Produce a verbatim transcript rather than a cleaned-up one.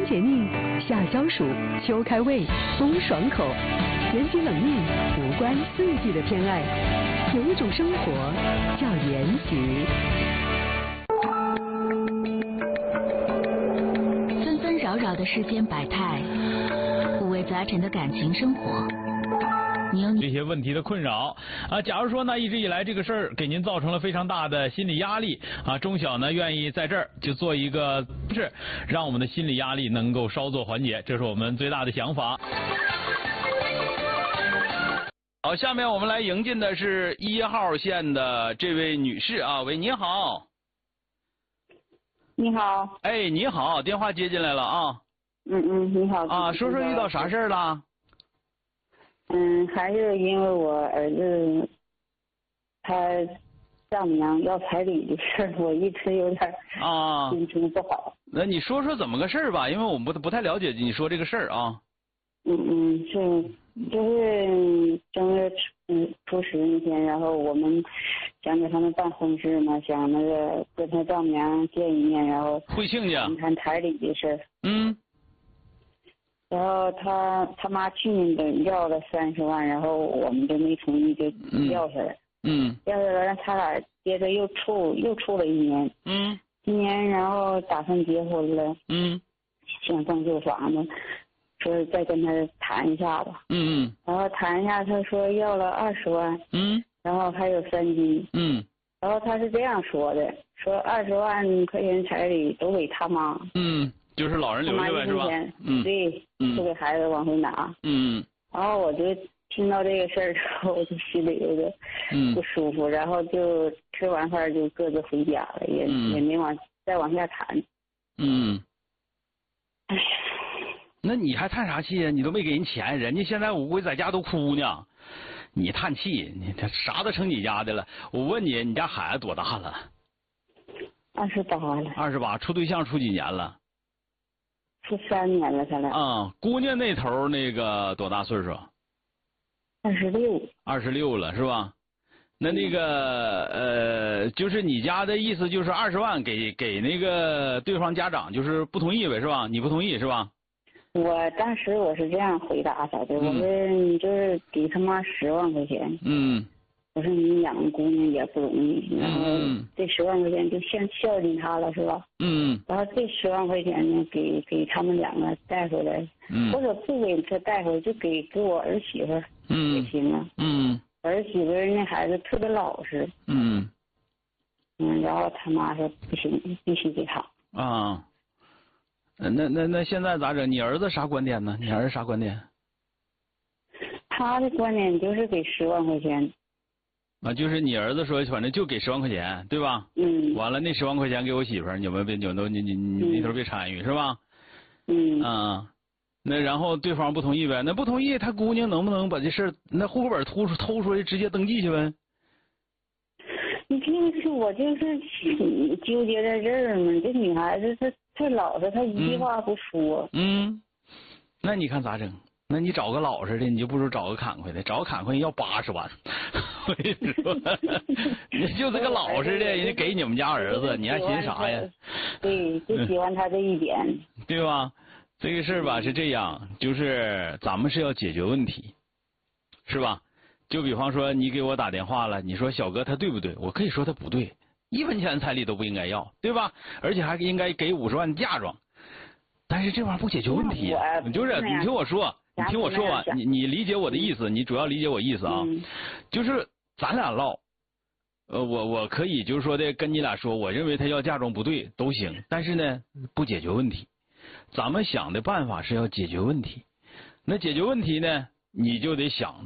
解腻，夏消暑，秋开胃，冬爽口，延禧冷硬，无关四季的偏爱。有一种生活叫延禧。 纷纷扰扰的世间百态，五味杂陈的感情生活。你有你这些问题的困扰啊，假如说呢，一直以来这个事儿给您造成了非常大的心理压力啊，钟晓呢愿意在这儿就做一个是让我们的心理压力能够稍作缓解，这是我们最大的想法。好，下面我们来迎进的是一号线的这位女士啊，喂，你好。 你好。 哎，你好，电话接进来了啊。 嗯嗯，你好。 啊，说说遇到啥事儿了？ 嗯，还是因为我儿子他丈母娘要彩礼的事儿，我一直有点啊心情不好。 那你说说怎么个事儿吧，因为我们不不太了解你说这个事儿啊。 嗯嗯，是就是正月初嗯初十那天，然后我们想给他们办婚事嘛，想那个跟他丈母娘见一面，然后会亲家谈谈彩礼的事儿。 嗯。 然后他他妈去年等要了三十万，然后我们就没同意，就要下来。 嗯。 要下来，让他俩接着又处又处了一年。 嗯。 今年然后打算结婚了。 嗯。 想上旧房子，说再跟他谈一下吧。 嗯嗯。 然后谈一下，他说要了二十万。 嗯。 然后还有三金。 嗯。 然后他是这样说的，说二十万块钱彩礼都给他妈。 嗯。就是老人留下来是吧？ 嗯，对，嗯，就给孩子往回拿。 嗯， 然后我就听到这个事儿之后，我就心里有点不舒服，嗯、然后就吃完饭就各自回家了，也、嗯、也没往再往下谈。 嗯。 哎， 那你还叹啥气啊？你都没给人钱，人家现在我估计在家都哭呢，你叹气，你这啥都成你家的了。我问你，你家孩子多大了？ 二十八了。 二十八，处对象处几年了？ 处三年了，他俩。 啊、嗯，姑娘那头那个多大岁数？ 二十六。 二十六了是吧？那那个、嗯、呃，就是你家的意思就是二十万给给那个对方家长就是不同意呗是吧？你不同意是吧？ 我当时我是这样回答他的，嗯、我说你就是给他妈十万块钱。 嗯。 我说你养个姑娘也不容易，然后这十万块钱就像孝敬她了，是吧？ 嗯。 然后这十万块钱呢，给给他们两个带回来， 嗯， 或者不给他带回来，就给给我儿媳妇嗯也行啊。 嗯。 儿媳妇那孩子特别老实。 嗯。 嗯，然后他妈说不行，必须给他。 啊。那那那现在咋整？你儿子啥观点呢？你儿子啥观点？ 他的观点就是给十万块钱。 啊，就是你儿子说，反正就给十万块钱，对吧？ 嗯。 完了，那十万块钱给我媳妇儿，你们别，你们都你你你那头别参与，是吧？ 嗯。 啊，那然后对方不同意呗？那不同意，他姑娘能不能把这事儿那户口本偷出偷出来，直接登记去呗？ 你这是我就是纠结在这儿嘛，这女孩子她太老实，她一句话不说。 嗯。嗯，那你看咋整？那你找个老实的，你就不如找个坎坷的，找个坎坷要八十万。我跟你说，你就这个老实的，人家给你们家儿子，你还寻啥呀？ 对，就喜欢他这一点，嗯、 对吧？这个事儿吧是这样，就是咱们是要解决问题，是吧？就比方说你给我打电话了，你说小哥他对不对？我可以说他不对，一分钱彩礼都不应该要，对吧？而且还应该给五十万嫁妆，但是这玩意儿不解决问题，你就是你听我说。你听我说完，你你理解我的意思，你主要理解我意思啊， 嗯、 就是咱俩唠，呃，我我可以就是说的跟你俩说，我认为他要嫁妆不对都行，但是呢不解决问题，咱们想的办法是要解决问题，那解决问题呢，你就得想。